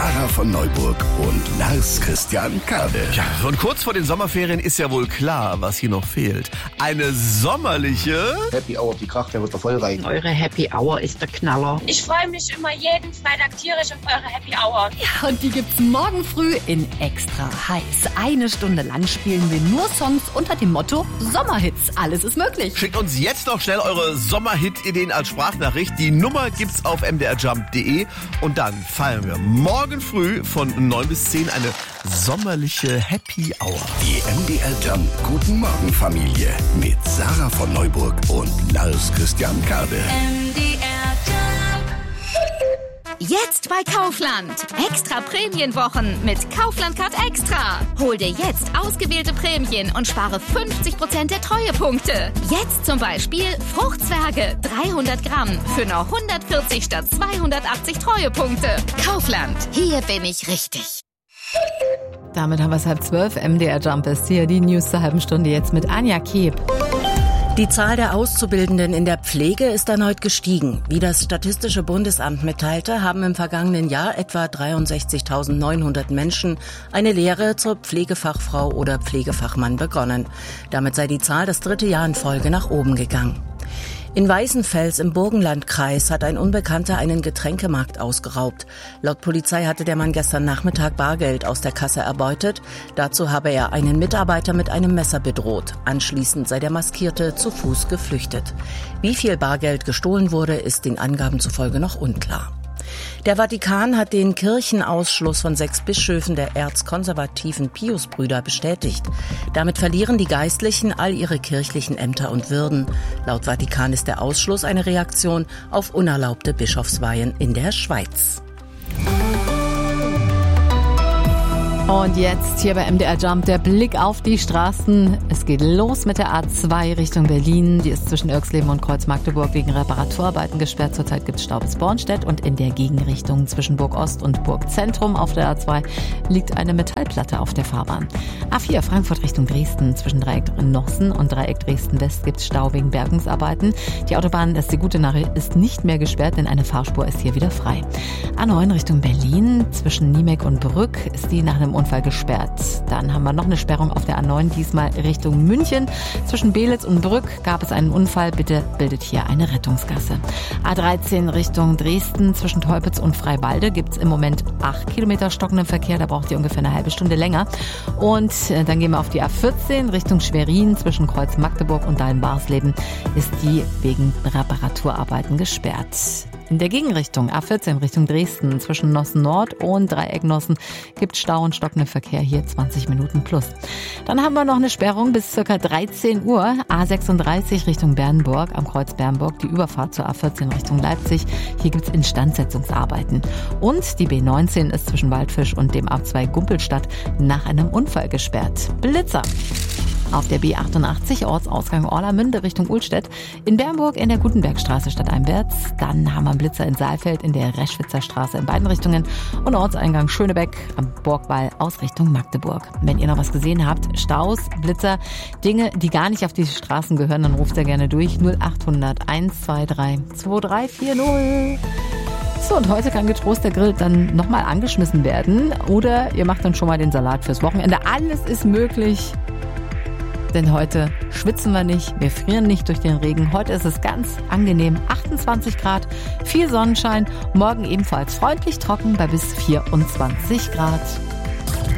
Sarah von Neuburg und Lars Christian Kade. Ja, und kurz vor den Sommerferien ist ja wohl klar, was hier noch fehlt. Eine sommerliche Happy Hour, die Kracht, der wird da voll rein. Eure Happy Hour ist der Knaller. Ich freue mich immer jeden Freitag tierisch auf eure Happy Hour. Ja, und die gibt's morgen früh in Extra heiß. 1 Stunde lang spielen wir nur Songs unter dem Motto Sommerhits. Alles ist möglich. Schickt uns jetzt noch schnell eure Sommerhit-Ideen als Sprachnachricht. Die Nummer gibt's auf mdrjump.de und dann feiern wir morgen früh von 9 bis 10 eine sommerliche Happy Hour. Die MDR Jump Guten Morgen Familie mit Sarah von Neuburg und Lars Christian Kade. Jetzt bei Kaufland. Extra Prämienwochen mit Kaufland Card Extra. Hol dir jetzt ausgewählte Prämien und spare 50% der Treuepunkte. Jetzt zum Beispiel Fruchtzwerge 300 Gramm für nur 140 statt 280 Treuepunkte. Kaufland. Hier bin ich richtig. Damit haben wir es 11:30. MDR Jump ist hier. Die News zur halben Stunde jetzt mit Anja Keb. Die Zahl der Auszubildenden in der Pflege ist erneut gestiegen. Wie das Statistische Bundesamt mitteilte, haben im vergangenen Jahr etwa 63.900 Menschen eine Lehre zur Pflegefachfrau oder Pflegefachmann begonnen. Damit sei die Zahl das 3. Jahr in Folge nach oben gegangen. In Weißenfels im Burgenlandkreis hat ein Unbekannter einen Getränkemarkt ausgeraubt. Laut Polizei hatte der Mann gestern Nachmittag Bargeld aus der Kasse erbeutet. Dazu habe er einen Mitarbeiter mit einem Messer bedroht. Anschließend sei der Maskierte zu Fuß geflüchtet. Wie viel Bargeld gestohlen wurde, ist den Angaben zufolge noch unklar. Der Vatikan hat den Kirchenausschluss von 6 Bischöfen der erzkonservativen Piusbrüder bestätigt. Damit verlieren die Geistlichen all ihre kirchlichen Ämter und Würden. Laut Vatikan ist der Ausschluss eine Reaktion auf unerlaubte Bischofsweihen in der Schweiz. Und jetzt hier bei MDR Jump der Blick auf die Straßen. Es geht los mit der A2 Richtung Berlin. Die ist zwischen Irxleben und Kreuz-Magdeburg wegen Reparaturarbeiten gesperrt. Zurzeit gibt es Stau bis Bornstedt. Und in der Gegenrichtung zwischen Burg Ost und Burg Zentrum auf der A2 liegt eine Metallplatte auf der Fahrbahn. A4 Frankfurt Richtung Dresden. Zwischen Dreieck Nossen und Dreieck Dresden-West gibt es Stau wegen Bergungsarbeiten. Die Autobahn, das ist die gute Nachricht, ist nicht mehr gesperrt, denn eine Fahrspur ist hier wieder frei. A9 Richtung Berlin. Zwischen Niemek und Brück ist die nach einem Unfall gesperrt. Dann haben wir noch eine Sperrung auf der A9, diesmal Richtung München. Zwischen Belitz und Brück gab es einen Unfall. Bitte bildet hier eine Rettungsgasse. A13 Richtung Dresden. Zwischen Teupitz und Freiwalde gibt es im Moment 8 Kilometer stockenden Verkehr. Da braucht ihr ungefähr eine halbe Stunde länger. Und dann gehen wir auf die A14 Richtung Schwerin. Zwischen Kreuz Magdeburg und Dallen-Barsleben ist die wegen Reparaturarbeiten gesperrt. In der Gegenrichtung A14 Richtung Dresden zwischen Nossen Nord und Dreieck Nossen gibt Stau und stockenden Verkehr hier 20 Minuten plus. Dann haben wir noch eine Sperrung bis ca. 13 Uhr. A36 Richtung Bernburg am Kreuz Bernburg, die Überfahrt zur A14 Richtung Leipzig. Hier gibt es Instandsetzungsarbeiten. Und die B19 ist zwischen Waldfisch und dem A2 Gumpelstadt nach einem Unfall gesperrt. Blitzer. Auf der B88 Ortsausgang Orlamünde Richtung Uhlstedt, in Bernburg in der Gutenbergstraße stadteinwärts. Dann haben wir einen Blitzer in Saalfeld in der Reschwitzer Straße in beiden Richtungen und Ortseingang Schönebeck am Burgwall aus Richtung Magdeburg. Wenn ihr noch was gesehen habt, Staus, Blitzer, Dinge, die gar nicht auf die Straßen gehören, dann ruft ihr gerne durch 0800 123 2340. So, und heute kann getrost der Grill dann nochmal angeschmissen werden oder ihr macht dann schon mal den Salat fürs Wochenende. Alles ist möglich. Denn heute schwitzen wir nicht, wir frieren nicht durch den Regen. Heute ist es ganz angenehm, 28 Grad, viel Sonnenschein. Morgen ebenfalls freundlich trocken bei bis 24 Grad.